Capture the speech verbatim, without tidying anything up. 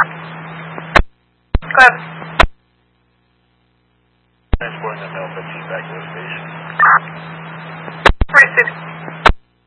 Go ahead. Transporting the male fifteen back to the station. three six.